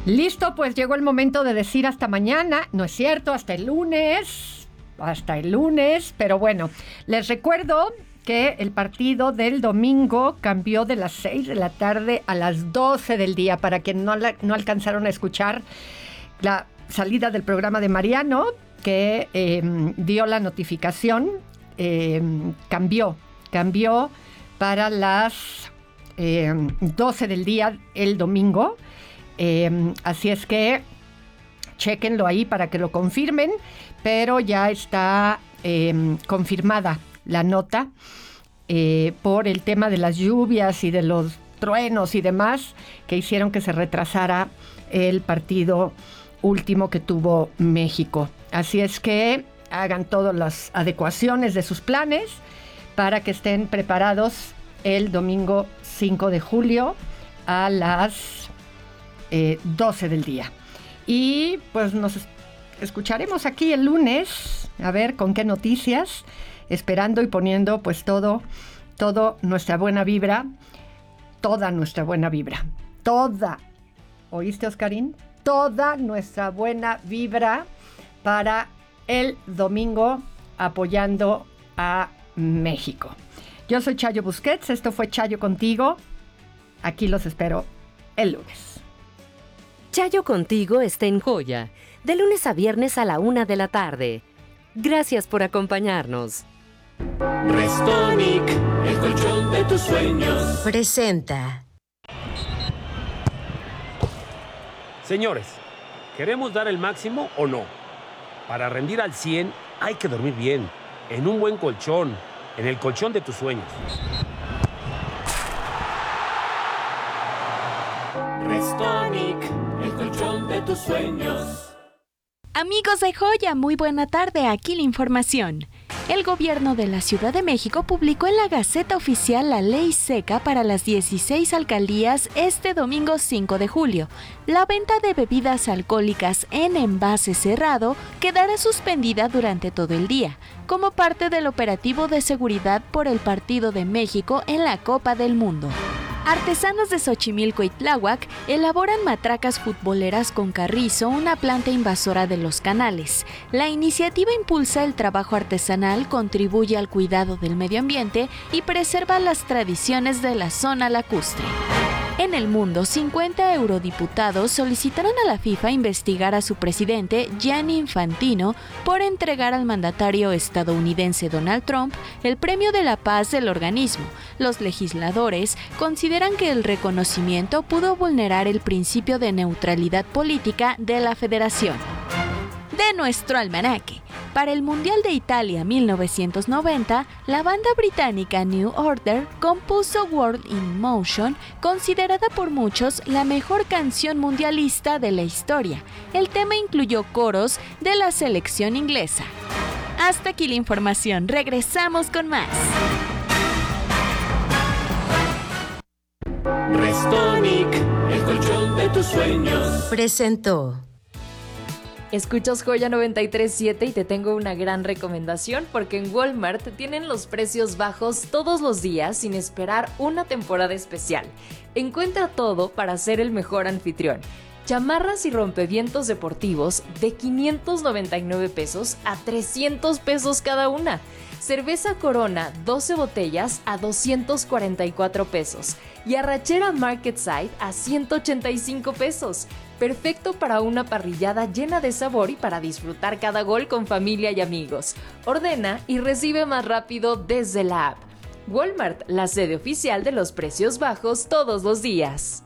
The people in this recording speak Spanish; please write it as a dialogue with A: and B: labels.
A: Listo, pues llegó el momento de decir hasta mañana. No es cierto, hasta el lunes. Hasta el lunes. Pero bueno, les recuerdo que el partido del domingo cambió de las 6 de la tarde a las 12 del día. Para quienes no alcanzaron a escuchar la salida del programa de Mariano, que dio la notificación, cambió para las 12 del día el domingo. Así es que chéquenlo ahí para que lo confirmen, pero ya está confirmada la nota por el tema de las lluvias y de los truenos y demás que hicieron que se retrasara el partido último que tuvo México. Así es que hagan todas las adecuaciones de sus planes para que estén preparados el domingo 5 de julio a las 12 del día. Y pues nos escucharemos aquí el lunes, a ver con qué noticias, esperando y poniendo pues todo nuestra buena vibra, toda nuestra buena vibra, toda, ¿oíste, Oscarín? Toda nuestra buena vibra para el domingo apoyando a México. Yo soy Chayo Busquets, esto fue Chayo Contigo. Aquí los espero el lunes.
B: Chayo Contigo está en Joya, de lunes a viernes a la 1 de la tarde. Gracias por acompañarnos.
C: Restonic, el colchón de tus sueños.
D: Presenta.
E: Señores, ¿queremos dar el máximo o no? Para rendir al 100 hay que dormir bien, en un buen colchón, en el colchón de tus sueños.
C: Restonic, el colchón de tus sueños.
F: Amigos de Joya, muy buena tarde, aquí la información. El gobierno de la Ciudad de México publicó en la Gaceta Oficial la ley seca para las 16 alcaldías este domingo 5 de julio. La venta de bebidas alcohólicas en envase cerrado quedará suspendida durante todo el día, como parte del operativo de seguridad por el Partido de México en la Copa del Mundo. Artesanos de Xochimilco y Tláhuac elaboran matracas futboleras con carrizo, una planta invasora de los canales. La iniciativa impulsa el trabajo artesanal, contribuye al cuidado del medio ambiente y preserva las tradiciones de la zona lacustre. En el mundo, 50 eurodiputados solicitaron a la FIFA investigar a su presidente, Gianni Infantino, por entregar al mandatario estadounidense Donald Trump el Premio de la Paz del organismo. Los legisladores consideran que el reconocimiento pudo vulnerar el principio de neutralidad política de la federación. De nuestro almanaque. Para el Mundial de Italia 1990, la banda británica New Order compuso World in Motion, considerada por muchos la mejor canción mundialista de la historia. El tema incluyó coros de la selección inglesa. Hasta aquí la información, regresamos con más.
C: Restonic, el colchón de tus sueños.
D: Presentó.
G: Escuchas Joya 93.7 y te tengo una gran recomendación porque en Walmart tienen los precios bajos todos los días sin esperar una temporada especial. Encuentra todo para ser el mejor anfitrión. Chamarras y rompevientos deportivos de 599 pesos a 300 pesos cada una. Cerveza Corona 12 botellas a 244 pesos. Y arrachera Market Side a 185 pesos. Perfecto para una parrillada llena de sabor y para disfrutar cada gol con familia y amigos. Ordena y recibe más rápido desde la app. Walmart, la sede oficial de los precios bajos todos los días.